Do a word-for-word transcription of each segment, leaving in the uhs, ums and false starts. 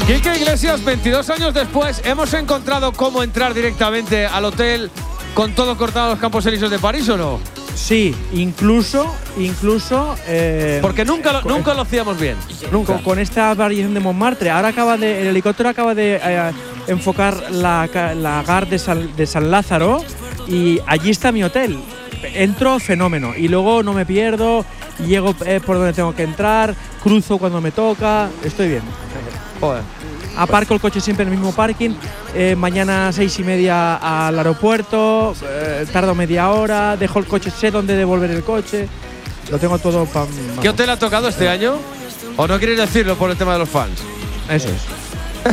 Quique Iglesias, veintidós años después, ¿hemos encontrado cómo entrar directamente al hotel con todo cortado a los Campos Elíseos de París o no? Sí, incluso, incluso… Eh, Porque nunca lo, nunca lo hacíamos bien. Nunca. Con, con esta variación de Montmartre. Ahora acaba de… El helicóptero acaba de eh, enfocar la, la gare de San, de San Lázaro y allí está mi hotel. Entro fenómeno y luego no me pierdo, llego eh, por donde tengo que entrar, cruzo cuando me toca, estoy bien. Joder. Aparco el coche siempre en el mismo parking, eh, mañana a seis y media al aeropuerto, eh, tardo media hora, dejo el coche, sé dónde devolver el coche, lo tengo todo para… ¿Qué hotel ha tocado este año? ¿O no quieres decirlo por el tema de los fans? Eso es.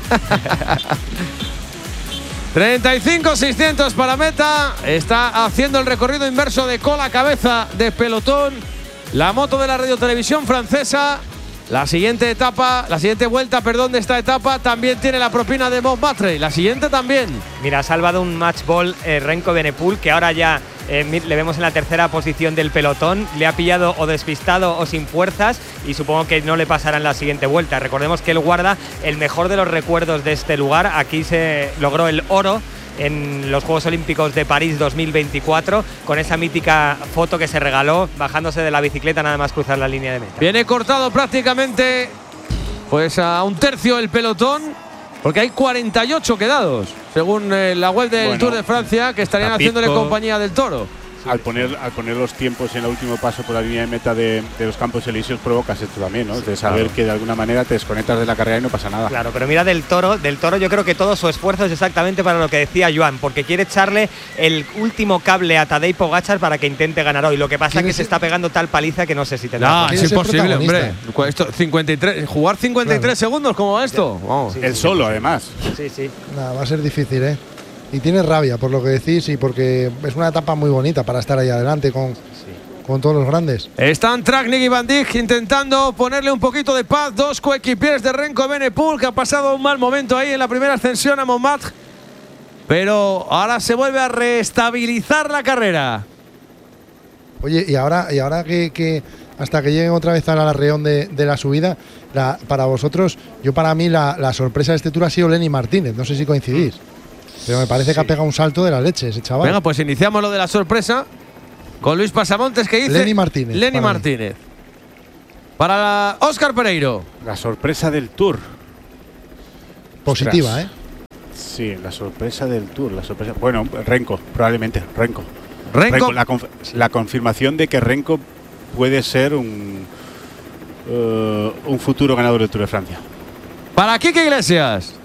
treinta y cinco seiscientos para meta. Está haciendo el recorrido inverso de cola a cabeza de pelotón. La moto de la radiotelevisión francesa. La siguiente etapa, la siguiente vuelta, perdón, de esta etapa también tiene la propina de Montmartre. La siguiente también. Mira, ha salvado un match ball eh, Renko Evenepoel, que ahora ya eh, le vemos en la tercera posición del pelotón. Le ha pillado o despistado o sin fuerzas y supongo que no le pasará en la siguiente vuelta. Recordemos que él guarda el mejor de los recuerdos de este lugar. Aquí se logró el oro en los Juegos Olímpicos de París dos mil veinticuatro, con esa mítica foto que se regaló bajándose de la bicicleta nada más cruzar la línea de meta. Viene cortado prácticamente pues a un tercio el pelotón, porque hay cuarenta y ocho quedados, según eh, la web del bueno, Tour de Francia, que estarían Tapizco, haciéndole compañía del Toro. Al poner, al poner los tiempos en el último paso por la línea de meta de, de los Campos Elíseos provocas esto también, ¿no? De saber claro. que de alguna manera te desconectas de la carrera y no pasa nada. Claro, pero mira del Toro, del Toro yo creo que todo su esfuerzo es exactamente para lo que decía Joan, porque quiere echarle el último cable a Tadej Pogačar para que intente ganar hoy. Lo que pasa es que se está pegando tal paliza que no sé si tendrá. No, es imposible, hombre. Esto, cincuenta y tres, jugar cincuenta y tres claro. segundos, ¿cómo va esto? Vamos. Sí, el sí, solo, sí. además. Sí, sí. Nada, va a ser difícil, ¿eh? Y tiene rabia por lo que decís y porque es una etapa muy bonita para estar ahí adelante con, sí. con todos los grandes. Están Traknik y Van Dijk intentando ponerle un poquito de paz. Dos coequipiers de Renko Evenepoel, que ha pasado un mal momento ahí en la primera ascensión a Montmartre. Pero ahora se vuelve a reestabilizar la carrera. Oye, y ahora, y ahora que, que hasta que lleguen otra vez al arreón de, de la subida, la, para vosotros, yo para mí la, la sorpresa de este Tour ha sido Lenny Martínez. No sé si coincidís. Pero me parece sí. que ha pegado un salto de la leche ese chaval. Venga, pues iniciamos lo de la sorpresa con Luis Pasamontes, que dice Lenny Martínez. Lenny para Martínez. Mí. Para Óscar Pereiro. La sorpresa del Tour. Positiva, Ostras. ¿eh? Sí, la sorpresa del Tour. La sorpresa. Bueno, Renko, probablemente. Renko. Renko. Renko la, conf la confirmación de que Renko puede ser un, uh, un futuro ganador del Tour de Francia. Para Quique Iglesias.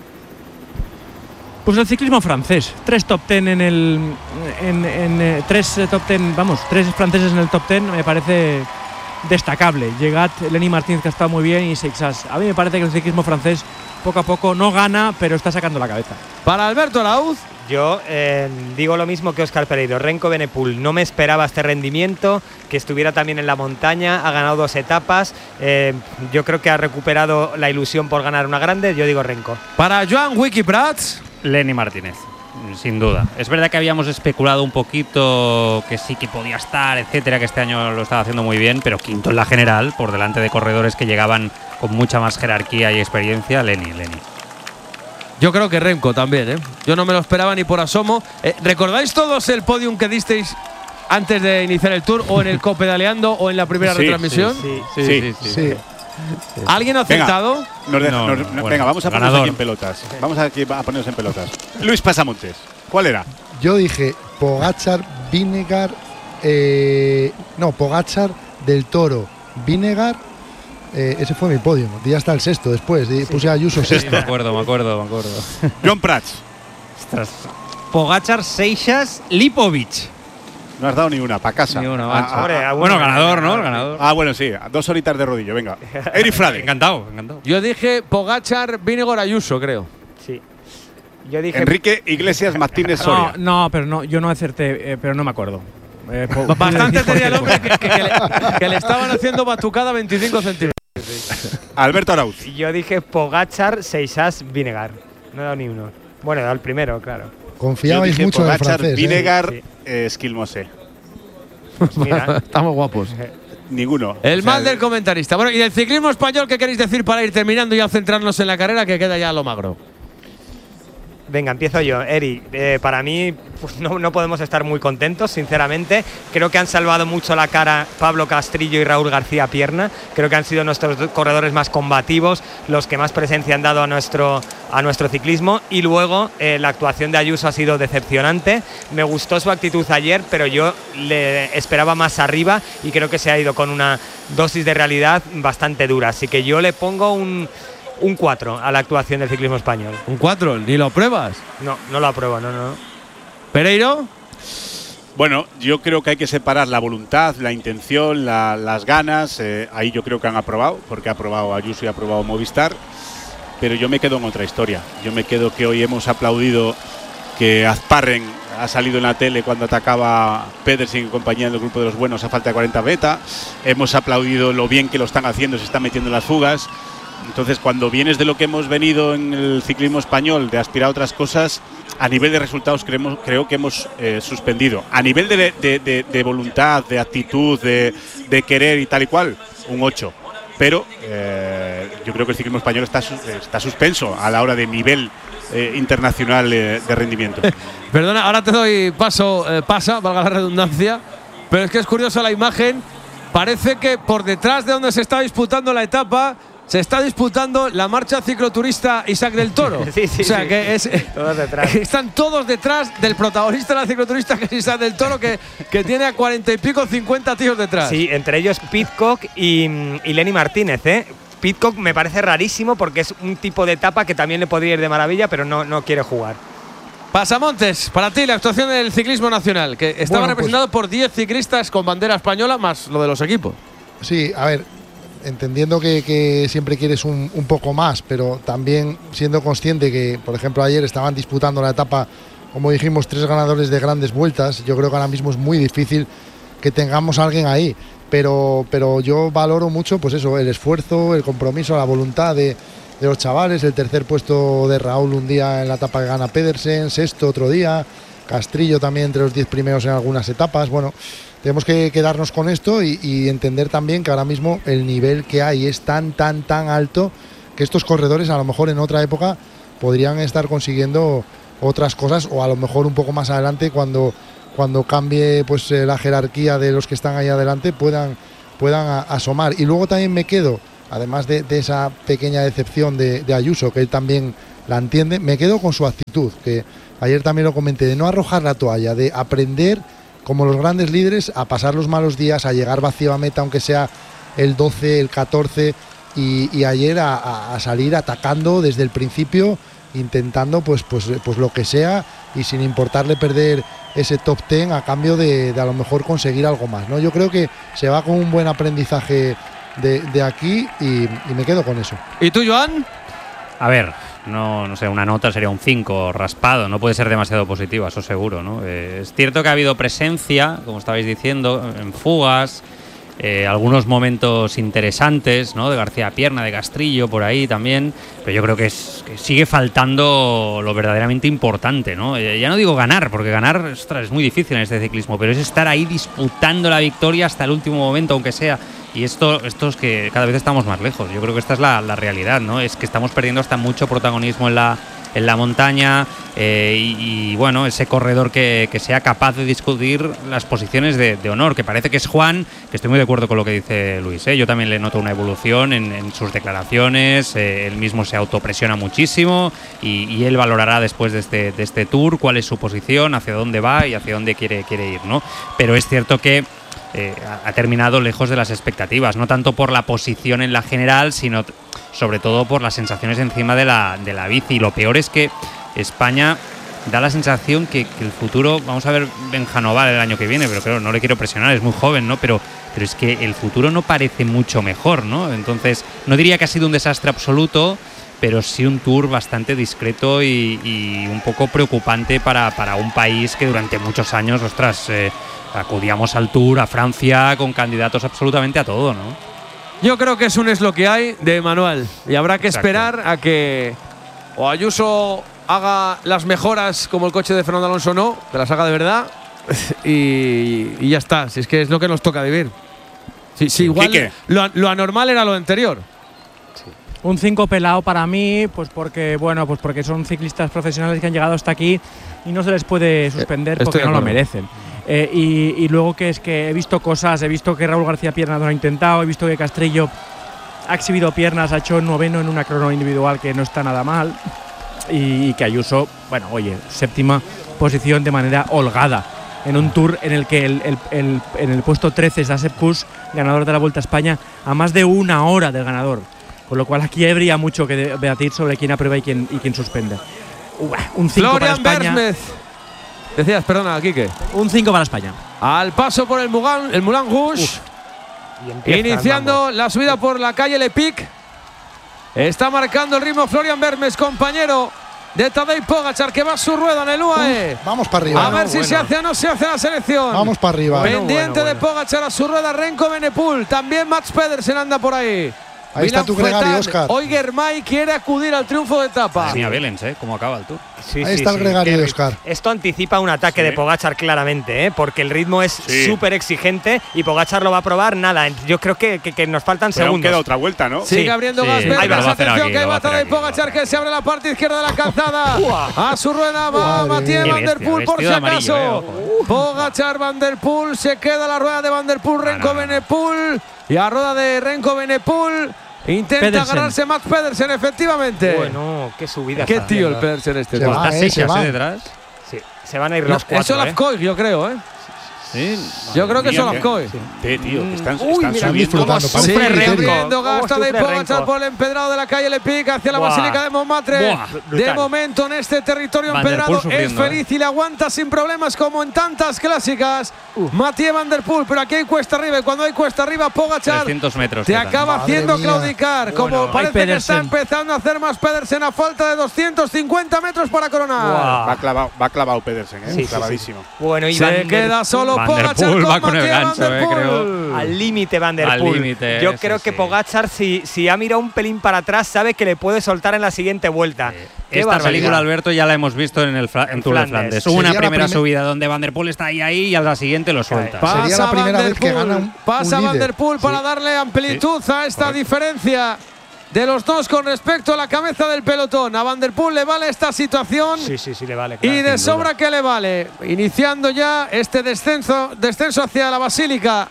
Pues el ciclismo francés, tres top ten en el, en, en eh, tres top ten, vamos, tres franceses en el top ten, me parece destacable. Llegat, Lenny Martínez, que ha estado muy bien, y Seixas. A mí me parece que el ciclismo francés poco a poco no gana, pero está sacando la cabeza. Para Alberto Arauz. Yo eh, digo lo mismo que Óscar Pereiro. Renko Evenepoel, no me esperaba este rendimiento, que estuviera también en la montaña, ha ganado dos etapas, eh, yo creo que ha recuperado la ilusión por ganar una grande, yo digo Renko. Para Joan Wiki Prats. Lenny Martínez, sin duda. Es verdad que habíamos especulado un poquito que sí que podía estar, etcétera, que este año lo estaba haciendo muy bien, pero quinto en la general, por delante de corredores que llegaban con mucha más jerarquía y experiencia. Lenny, Lenny. Yo creo que Renko también, ¿eh? Yo no me lo esperaba ni por asomo. Eh, ¿Recordáis todos el podium que disteis antes de iniciar el Tour, o en el Copedaleando, o en la primera sí, retransmisión? Sí, sí, sí. sí, sí, sí. sí. ¿Alguien ha acertado? Venga, nos deja, no, nos, no, no, bueno, venga, vamos a ganador. ponernos aquí en pelotas. Vamos aquí a ponernos en pelotas. Luis Pasamontes, ¿cuál era? Yo dije Pogačar, Vinegar, eh, no, Pogačar, Del Toro, Vinegar. Eh, ese fue mi podio. Di hasta el sexto después. Di, sí. Puse a Ayuso sí, sexto. me acuerdo, me acuerdo, me acuerdo. John Prats. Ostras. Pogačar, Seixas, Lipovic. No has dado ni una, para casa. Ni una, ah, ah, hombre, ah, bueno, ganador, ¿no? El ganador. Ah, bueno, sí. Dos horitas de rodillo, venga. Eric Frade. Encantado, encantado. Yo dije Pogačar, Vingegaard, Ayuso, creo. Sí. Yo dije Enrique Iglesias Martínez Soria. No, no, pero no, yo no acerté, eh, pero no me acuerdo. Eh, Bastante tenía el hombre que, que, que, le, que le estaban haciendo batucada veinticinco centímetros. Alberto Arauz. Yo dije Pogačar, Seixas, Vinegar. No he dado ni uno. Bueno, he dado el primero, claro. Confiabais mucho en el francés. Vinegar, ¿eh? eh, Esquilmosé. Pues mira. Estamos guapos. ninguno. El O sea, mal del comentarista. Bueno, y del ciclismo español, ¿qué queréis decir para ir terminando y a centrarnos en la carrera que queda ya a lo magro? Venga, empiezo yo. Eri, eh, para mí pues no, no podemos estar muy contentos, sinceramente. Creo que han salvado mucho la cara Pablo Castrillo y Raúl García Pierna. Creo que han sido nuestros corredores más combativos, los que más presencia han dado a nuestro, a nuestro ciclismo. Y luego eh, la actuación de Ayuso ha sido decepcionante. Me gustó su actitud ayer, pero yo le esperaba más arriba y creo que se ha ido con una dosis de realidad bastante dura. Así que yo le pongo un... Un cuatro a la actuación del ciclismo español. ¿Un cuatro? ¿Ni lo pruebas? No, no lo apruebo, no, no. ¿Pereiro? Bueno, yo creo que hay que separar la voluntad, la intención, la, las ganas. Eh, ahí yo creo que han aprobado, porque ha aprobado Ayuso y ha aprobado Movistar. Pero yo me quedo en otra historia. Yo me quedo que hoy hemos aplaudido que Azparren ha salido en la tele cuando atacaba Pedersen y compañía del grupo de los buenos a falta de cuarenta beta. Hemos aplaudido lo bien que lo están haciendo, se están metiendo en las fugas. Entonces, cuando vienes de lo que hemos venido en el ciclismo español, de aspirar a otras cosas, a nivel de resultados creemos, creo que hemos eh, suspendido. A nivel de, de, de, de voluntad, de actitud, de, de querer y tal y cual, un ocho. Pero eh, yo creo que el ciclismo español está, está suspenso a la hora de nivel eh, internacional eh, de rendimiento. Perdona, ahora te doy paso, eh, pasa, valga la redundancia, pero es que es curiosa la imagen. Parece que por detrás de donde se está disputando la etapa se está disputando la marcha cicloturista Isaac del Toro. Sí, sí, o sea, sí, que sí. es, Todos detrás. están todos detrás del protagonista de la cicloturista, que es Isaac del Toro, que, que tiene a cuarenta y pico, cincuenta tíos detrás. Sí, entre ellos Pidcock y, y Lenny Martínez, ¿eh? Pidcock me parece rarísimo porque es un tipo de etapa que también le podría ir de maravilla, pero no, no quiere jugar. Pasamontes, para ti la actuación del ciclismo nacional, que estaba Bueno, representado pues, por diez ciclistas con bandera española, más lo de los equipos. Sí, a ver, entendiendo que, que siempre quieres un, un poco más, pero también siendo consciente que, por ejemplo, ayer estaban disputando la etapa, como dijimos, tres ganadores de grandes vueltas. Yo creo que ahora mismo es muy difícil que tengamos a alguien ahí, pero, pero yo valoro mucho, pues eso, el esfuerzo, el compromiso, la voluntad de, de los chavales. El tercer puesto de Raúl un día en la etapa que gana Pedersen, sexto otro día, Castrillo también entre los diez primeros en algunas etapas. Bueno, tenemos que quedarnos con esto y, y entender también que ahora mismo el nivel que hay es tan, tan, tan alto que estos corredores a lo mejor en otra época podrían estar consiguiendo otras cosas, o a lo mejor un poco más adelante cuando, cuando cambie pues eh, la jerarquía de los que están ahí adelante puedan, puedan a, asomar. Y luego también me quedo, además de, de esa pequeña decepción de, de Ayuso, que él también la entiende, me quedo con su actitud, que ayer también lo comenté, de no arrojar la toalla, de aprender como los grandes líderes a pasar los malos días, a llegar vacío a meta, aunque sea el doce, el catorce, y, y ayer a, a salir atacando desde el principio, intentando pues, pues, pues lo que sea y sin importarle perder ese top ten a cambio de, de a lo mejor conseguir algo más, ¿no? Yo creo que se va con un buen aprendizaje de, de aquí y, y me quedo con eso. ¿Y tú, Joan? A ver, no, no sé, una nota sería un cinco raspado, no puede ser demasiado positiva, eso seguro, ¿no? Eh, es cierto que ha habido presencia, como estabais diciendo, en fugas, eh, algunos momentos interesantes, ¿no? De García Pierna, de Castrillo, por ahí también, pero yo creo que, es, que sigue faltando lo verdaderamente importante, ¿no? Eh, ya no digo ganar, porque ganar, ostras, es muy difícil en este ciclismo, pero es estar ahí disputando la victoria hasta el último momento, aunque sea. Y esto, esto es que cada vez estamos más lejos. Yo creo que esta es la, la realidad, ¿no? Es que estamos perdiendo hasta mucho protagonismo en la, en la montaña eh, y, y, bueno, ese corredor que, que sea capaz de discutir las posiciones de, de honor, que parece que es Juan, que estoy muy de acuerdo con lo que dice Luis, ¿eh? Yo también le noto una evolución en, en sus declaraciones, eh, él mismo se autopresiona muchísimo y, y él valorará después de este, de este tour cuál es su posición, hacia dónde va y hacia dónde quiere, quiere ir, ¿no? Pero es cierto que Eh, ha terminado lejos de las expectativas, no tanto por la posición en la general, sino t- sobre todo por las sensaciones encima de la, de la bici. Y lo peor es que España da la sensación que, que el futuro, vamos a ver Benjanoval el año que viene, pero claro, no le quiero presionar, es muy joven, ¿no? Pero, pero es que el futuro no parece mucho mejor, ¿no? Entonces, no diría que ha sido un desastre absoluto, pero sí un tour bastante discreto y, y un poco preocupante para, para un país que durante muchos años, ostras, eh, acudíamos al Tour, a Francia, con candidatos absolutamente a todo, ¿no? Yo creo que es un es lo que hay de manual y habrá que Exacto. esperar a que o Ayuso haga las mejoras como el coche de Fernando Alonso, no, que las haga de verdad y, y ya está, si es que es lo que nos toca vivir. Sí, sí, igual Quique. lo, lo anormal era lo anterior. Un cinco pelado para mí, pues porque bueno, pues porque son ciclistas profesionales que han llegado hasta aquí y no se les puede suspender Estoy porque de no lo acuerdo. merecen. Eh, y, y luego que es que he visto cosas, he visto que Raúl García Piernas lo ha intentado, he visto que Castrillo ha exhibido piernas, ha hecho noveno en una crono individual que no está nada mal y, y que Ayuso, bueno, oye, séptima posición de manera holgada en un tour en el que el, el, el, en el puesto trece está Sepp Kuss, ganador de la Vuelta a España, a más de una hora del ganador. Con lo cual aquí habría mucho que debatir sobre quién aprueba y quién, y quién suspende. Uh, un cinco para Florian España. Bermez. Decías, perdona, Quique. Un cinco para España. Al paso por el Moulin, el Moulin Rouge. Y empiezan, Iniciando vamos. la subida por la calle Le Pic. Está marcando el ritmo Florian Bermez, compañero de Tadej Pogačar, que va a su rueda en el U A E. Vamos para arriba. A ver si bueno. se hace o no se hace la selección. Vamos para arriba. Bueno, Pendiente bueno, de Pogačar a su rueda Renko Benepul. También Mats Pedersen anda por ahí. Ahí está tu gregario, Óscar. Hoy Germay quiere acudir al triunfo de etapa. Mira Belens, ¿eh? Cómo acaba el Tour. Sí, Ahí sí, está el sí, gregario qué de ri- Óscar. Esto anticipa un ataque Sí. de Pogačar claramente, ¿eh? Porque el ritmo es Sí. súper exigente y Pogačar lo va a probar. Nada, yo creo que, que, que nos faltan Pero aún segundos. queda otra vuelta, ¿no? Sigue Sí. abriendo Sí, gas ahí Bermez. va, lo va a hacer Atención aquí, que ahí lo va va a hacer Tadej aquí, lo va a Pogačar, hacer. que se abre la parte izquierda de la calzada. A su rueda va Madre Mathieu mía. Van Der Qué Poel por si bestia, de amarillo, acaso. eh, Pogačar, Van Der Poel, se queda la rueda de Van Der Poel, Renko no, no. Benepul. Y a rueda de Renko Benepul intenta Pedersen. agarrarse Mats Pedersen, efectivamente. Bueno, qué subida. Qué está tío el haciendo. Pedersen este. Se tío. va, Está eh, se Seixas, va. ¿eh? Detrás. Sí, se van a ir No, los cuatro. eso ¿eh? Olafkoy, yo creo, ¿eh? Sí. Yo creo que es Mía, Olafkoy. qué- tío, que están, Uy, están mira, subiendo. disfrutando, cómo parece sufre un Sigue criterio. abriendo Renko. gasta Cómo de sufre Pogačar Renko. por el empedrado de la calle Le Pic hacia la Buah. Basílica de Montmartre. Buah, De brutal. momento en este territorio Van der empedrado Poel es sufriendo, feliz y le aguanta sin problemas como en tantas clásicas. Mathieu Van Der Poel, pero aquí hay cuesta arriba y cuando hay cuesta arriba Pogačar trescientos metros. te quedan. acaba Madre haciendo mía. claudicar. Como Bueno. parece Ay, que está Pedersen. empezando a hacer más Pedersen a falta de doscientos cincuenta metros para coronar. Buah. Va clavado, va clavado Pedersen, ¿eh? Sí, sí, sí. clavadísimo. Bueno, y Se Van Der queda solo Van der Pogačar Poel con va con el Mathieu Van gancho, Der eh, creo. Poel. al límite Van Der Al Poel. límite, Yo sí, creo que sí. Pogačar, si, si ha mirado un pelín para atrás, sabe que le puede soltar en la siguiente vuelta. Qué Esta barbaridad. película, Alberto, ya la hemos visto en el Fra- en En Tour de Flandes. Flandes. Hubo una Sería la primera primer- subida donde Van der Poel está ahí ahí y a la siguiente lo suelta. Pa- Sería la primera Van Der vez que Poel, gana un- Pasa un Van líder. Der Poel para Sí. darle amplitud a esta correcto. diferencia de los dos con respecto a la cabeza del pelotón. A Van Der Poel le vale esta situación Sí, sí, sí, le vale. y claro. de sobra que le vale. Iniciando ya este descenso, descenso hacia la Basílica,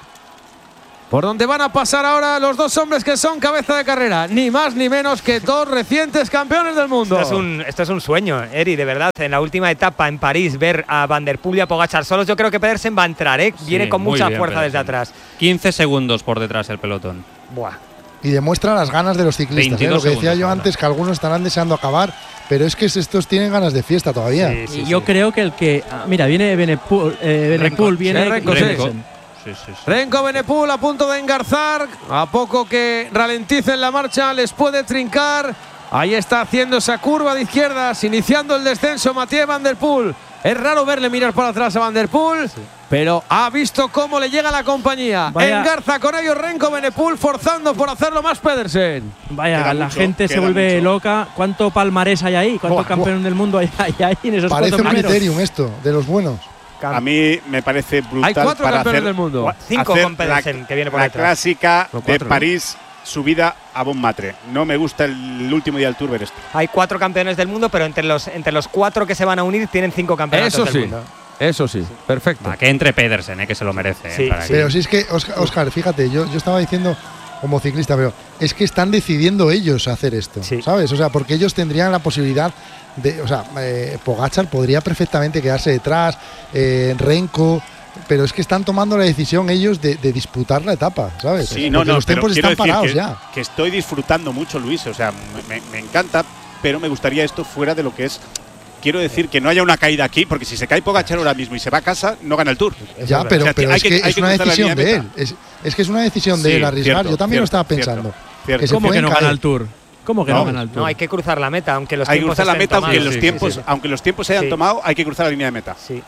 por donde van a pasar ahora los dos hombres que son cabeza de carrera. Ni más ni menos que dos recientes campeones del mundo. Esto es, un, esto es un sueño, Eri, de verdad. En la última etapa en París, ver a Van Der Poel y a Pogačar solos, yo creo que Pedersen va a entrar, ¿eh? Viene Sí, con muy mucha bien, fuerza desde Pedersen. atrás. quince segundos por detrás el pelotón. Buah. Y demuestra las ganas de los ciclistas. ¿eh? veintidós Lo que decía segundos yo ahora. antes, que algunos estarán deseando acabar, pero es que estos tienen ganas de fiesta todavía. Sí, sí, y sí. yo creo que el que. ah, mira, viene Benepul, eh, Benepul Renko. viene Sí, Renko, sí. Pedersen. Sí, sí, sí. Renko Benepul a punto de engarzar. A poco que ralenticen la marcha, les puede trincar. Ahí está haciendo esa curva de izquierdas, iniciando el descenso Mathieu Van Der Poel. Es raro verle mirar para atrás a Van Der Poel, pero ha visto cómo le llega la compañía. Vaya. Engarza con ellos Renko Benepul, forzando por hacerlo más Pedersen. Vaya, Queda la mucho, gente se queda vuelve mucho. loca. ¿Cuánto palmarés hay ahí? ¿Cuánto Buah, campeón del mundo hay, hay ahí en esos Parece cuatro un primeros? criterium esto, de los buenos. A mí me parece brutal Hay cuatro para campeones hacer, del mundo. Cinco hacer con Pedersen, la, que viene por la detrás. clásica No, de cuatro, ¿no? París subida a Montmartre. No me gusta el, último día del Tour ver esto. Hay cuatro campeones del mundo, pero entre los, entre los cuatro que se van a unir tienen cinco campeonatos Eso del sí, mundo. eso sí, perfecto. Va, que entre Pedersen, eh, que se lo merece. Sí, eh, para sí. que- Pero si es que, Óscar, Óscar, fíjate, yo, yo estaba diciendo como ciclista, pero es que están decidiendo ellos hacer esto, Sí. ¿sabes? O sea, porque ellos tendrían la posibilidad de, o sea, eh, Pogačar podría perfectamente quedarse detrás, eh, Renko, pero es que están tomando la decisión ellos de, de disputar la etapa, ¿sabes? Sí, no, Porque no, los pero tiempos quiero están decir parados que, ya. que estoy disfrutando mucho, Luis. O sea, me, me encanta, pero me gustaría esto fuera de lo que es. Quiero decir que no haya una caída aquí, porque si se cae Pogačar ahora mismo y se va a casa, no gana el Tour. Ya, pero, O sea, pero hay es que- que, hay es que una cruzar la decisión línea de de él. meta. Es, es que es una decisión de Sí, él arriesgar. cierto, Yo también lo estaba cierto, pensando. cierto. Que se ¿Cómo que pueden no gana caer. el Tour? ¿Cómo que No, no gana el Tour? No, hay que cruzar la meta, aunque los Hay que tiempos cruzar la estén meta, aunque tomados. los sí, tiempos, sí, sí. aunque los tiempos se hayan Sí. tomado, hay que cruzar la línea de meta. Sí.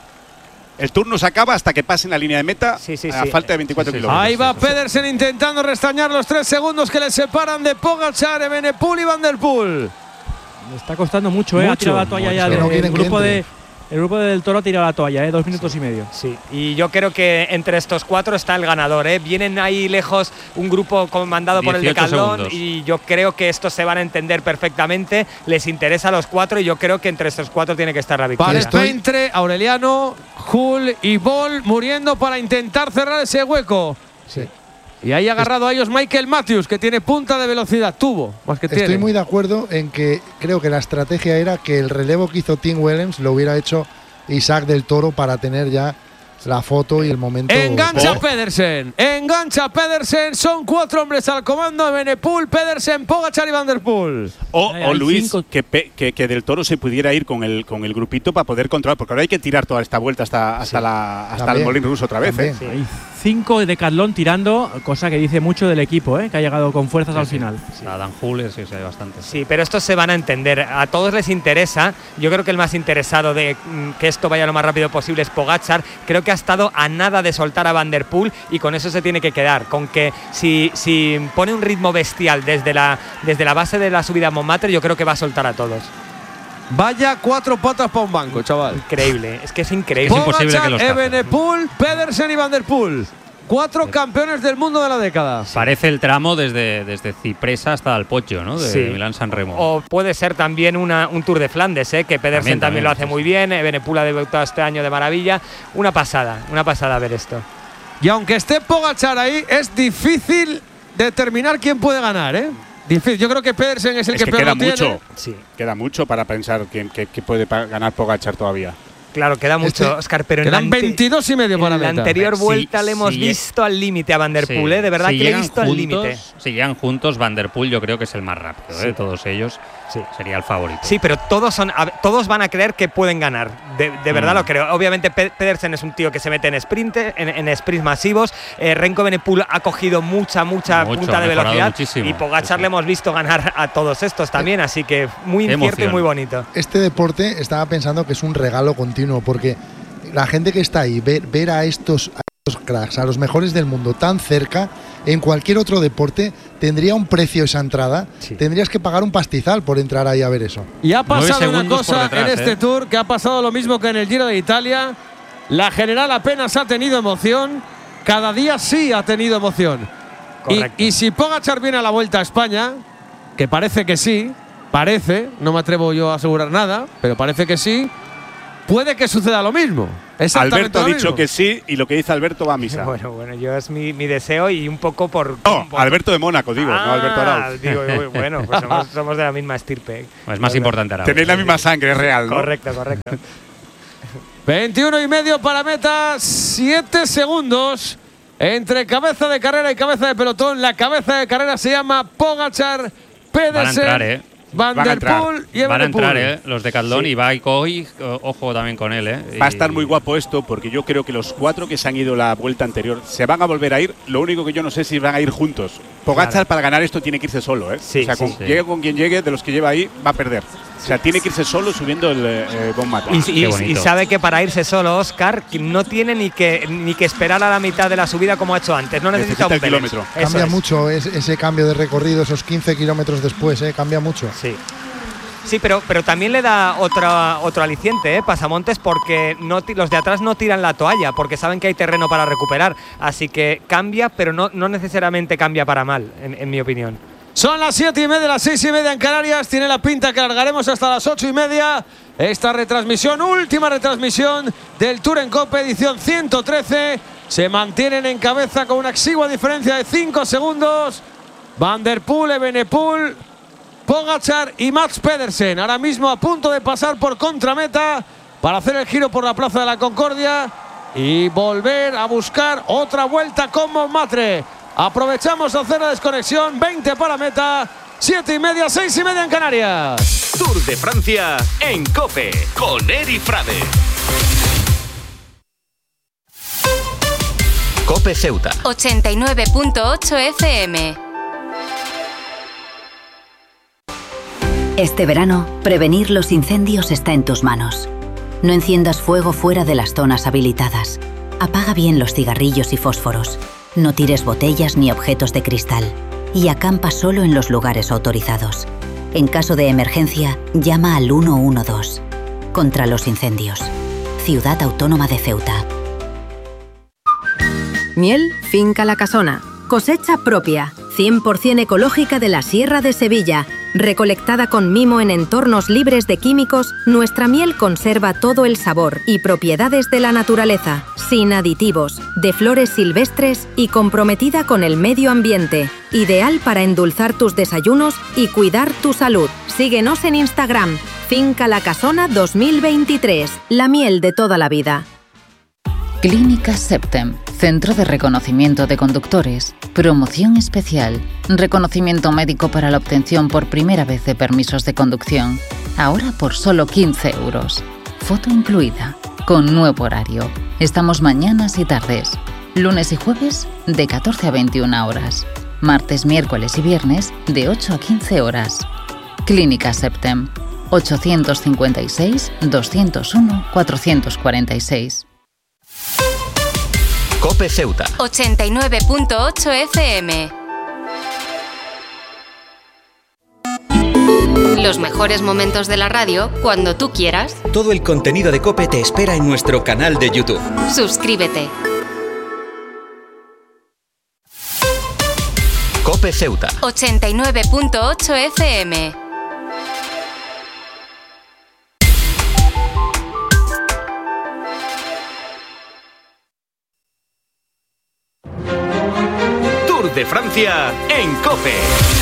El Tour no se acaba hasta que pasen la línea de meta Sí, sí, a sí. falta de veinticuatro Sí, sí, sí. kilómetros. Ahí va Pedersen intentando restañar los tres segundos que le separan de Pogačar, Benepul y Van Der Poel. Le está costando mucho, ¿eh? Ha Mucho. tirado la toalla ya Es que no del quieren que grupo de, entre. El grupo del Toro ha tirado la toalla, ¿eh? Dos minutos sí, y medio. Sí, y yo creo que entre estos cuatro está el ganador, ¿eh? Vienen ahí lejos un grupo comandado por el Decathlon y yo creo que estos se van a entender perfectamente, les interesa a los cuatro y yo creo que entre estos cuatro tiene que estar la victoria. Para entre Aureliano, Hull y Bol muriendo para intentar cerrar ese hueco. Sí. Y ahí agarrado a ellos Michael Matthews, que tiene punta de velocidad, tuvo, más que Estoy tiene. muy de acuerdo en que creo que la estrategia era que el relevo que hizo Tim Willems lo hubiera hecho Isaac del Toro para tener ya la foto y el momento. Engancha oh. Pedersen, engancha Pedersen, son cuatro hombres al comando de Benepul, Pedersen, Pogačar y Van der Poel. O, Hay o Luis, cinco. que, pe, que, que del Toro se pudiera ir con el, con el grupito para poder controlar, porque ahora hay que tirar toda esta vuelta hasta, hasta, Sí. la, hasta También, el Molín Ruso otra vez. también. ¿eh? Sí. Hay cinco de Decathlon tirando, cosa que dice mucho del equipo, ¿eh? Que ha llegado con fuerzas al final. La Dan Hull, sí, sí, hay bastante. Sí, pero estos se van a entender. A todos les interesa. Yo creo que el más interesado de mm, que esto vaya lo más rápido posible es Pogačar. Creo que ha estado a nada de soltar a Van der Poel y con eso se tiene que quedar. Con que si, si pone un ritmo bestial desde la, desde la base de la subida a Montmartre, yo creo que va a soltar a todos. Vaya cuatro patas para un banco, chaval. Increíble, es que es increíble. Es imposible que los tape. Evenepoel, Pedersen y Van der Poel. Cuatro campeones del mundo de la década. Parece el tramo desde, desde Cipresa hasta Alpoggio, ¿no? De Sí. Milán-San Remo. O puede ser también una, un Tour de Flandes, ¿eh? Que Pedersen también, También, también, lo hace sí, muy sí. bien. Evenepoel ha debutado este año de maravilla. Una pasada, una pasada ver esto. Y aunque esté Pogačar ahí, es difícil determinar quién puede ganar, ¿eh? Difícil. Yo creo que Pedersen es el Es que, que peor queda lo tiene. mucho. Sí. Queda mucho para pensar quién que, que puede pa- ganar Pogačar todavía. Claro, queda mucho, Este- Oscar, pero en la, Quedan ante- veintidós y medio para en la meta. anterior Sí, vuelta le hemos sí, visto al límite a Van der Sí. Poel, ¿eh? De verdad Si que le he llegan visto al juntos- límite. Si llegan juntos, Van der Poel yo creo que es el más rápido, ¿eh? Sí. De todos ellos. Sí. Sería el favorito. Sí, pero todos son a ver, todos van a creer que pueden ganar. De, de verdad Mm. lo creo. Obviamente Pe- Pedersen es un tío que se mete en sprint, en, en sprints masivos. Eh, Renko Evenepoel ha cogido mucha, mucha Mucho, punta ha de mejorado velocidad. muchísimo. Y Pogačar Sí, sí. le hemos visto ganar a todos estos también, así que muy Qué incierto y emoción. muy bonito. Este deporte estaba pensando que es un regalo continuo porque la gente que está ahí, ver, ver a, estos, a estos cracks, a los mejores del mundo tan cerca, en cualquier otro deporte tendría un precio esa entrada. Sí. Tendrías que pagar un pastizal por entrar ahí a ver eso. Y ha Nueve pasado una segundos por cosa detrás, en este ¿eh? Tour que ha pasado lo mismo que en el Giro de Italia. La general apenas ha tenido emoción. Cada día sí ha tenido emoción. Y, Correcto. y si Pogačar viene a la Vuelta a España, que parece que sí, parece, no me atrevo yo a asegurar nada, pero parece que sí, puede que suceda lo mismo. Exactamente Alberto ha lo dicho mismo. que sí y lo que dice Alberto va a misa. Bueno, bueno, yo es mi, mi deseo y un poco por. No, por- Alberto de Mónaco, digo, no Ah, Alberto Arauz. digo, bueno, pues somos, somos de la misma estirpe. Es más importante ahora. Tenéis la misma sangre, es real, ¿no? Correcto, correcto. veintiuno y medio para meta, siete segundos entre cabeza de carrera y cabeza de pelotón. La cabeza de carrera se llama Pogačar, Pedersen, Van a entrar, ¿eh? Van Van a der entrar. Poel y Van a entrar, Evenepoel. ¿eh? Los de Decathlon Sí. y va y Coy, ojo también con él, ¿eh? Va a Y- estar muy guapo esto porque yo creo que los cuatro que se han ido la vuelta anterior se van a volver a ir. Lo único que yo no sé si van a ir juntos. Pogačar Claro. para ganar esto tiene que irse solo, ¿eh? Sí, o sea, sí, con, sí. llegue con quien llegue, de los que lleva ahí, va a perder. O sea, tiene que irse solo subiendo el eh, Bon Mata. Y, y- Qué y bonito. sabe que para irse solo, Oscar, que no tiene ni que, ni que esperar a la mitad de la subida como ha hecho antes. No necesita Necesita un el Pérez. kilómetro. Eso Cambia es. mucho es- ese cambio de recorrido, esos quince kilómetros después, ¿eh? Cambia mucho. Sí. Sí, pero, pero también le da otra, otro aliciente, ¿eh? Pasamontes, porque no ti- los de atrás no tiran la toalla, porque saben que hay terreno para recuperar. Así que cambia, pero no, no necesariamente cambia para mal, en, en mi opinión. Son las siete y media, las seis y media en Canarias. Tiene la pinta que largaremos hasta las ocho y media. Esta retransmisión, última retransmisión del Tour en Cope, edición ciento trece. Se mantienen en cabeza con una exigua diferencia de cinco segundos. Van der Poel, Evenepoel, Pogačar y Mats Pedersen. Ahora mismo a punto de pasar por contrameta para hacer el giro por la Plaza de la Concordia y volver a buscar otra vuelta con Montmartre. Aprovechamos a hacer la desconexión. veinte para meta, siete y media, seis y media en Canarias. Tour de Francia en COPE con Eri Frade. COPE Ceuta. ochenta y nueve punto ocho F M. Este verano, prevenir los incendios está en tus manos. No enciendas fuego fuera de las zonas habilitadas. Apaga bien los cigarrillos y fósforos. No tires botellas ni objetos de cristal. Y acampa solo en los lugares autorizados. En caso de emergencia, llama al uno uno dos. Contra los incendios. Ciudad Autónoma de Ceuta. Miel Finca La Casona. Cosecha propia, cien por ciento ecológica de la Sierra de Sevilla. Recolectada con mimo en entornos libres de químicos, nuestra miel conserva todo el sabor y propiedades de la naturaleza, sin aditivos, de flores silvestres y comprometida con el medio ambiente. Ideal para endulzar tus desayunos y cuidar tu salud. Síguenos en Instagram, Finca La Casona dos mil veintitrés, la miel de toda la vida. Clínica Septem, Centro de Reconocimiento de Conductores. Promoción especial. Reconocimiento médico para la obtención por primera vez de permisos de conducción. Ahora por solo quince euros. Foto incluida. Con nuevo horario. Estamos mañanas y tardes. Lunes y jueves de catorce a veintiuna horas. Martes, miércoles y viernes de ocho a quince horas. Clínica Septem. ochocientos cincuenta y seis, doscientos uno, cuatrocientos cuarenta y seis. COPE Ceuta. ochenta y nueve punto ocho F M. Los mejores momentos de la radio cuando tú quieras. Todo el contenido de COPE te espera en nuestro canal de YouTube. Suscríbete. COPE Ceuta. ochenta y nueve punto ocho F M. Tour de Francia en COPE.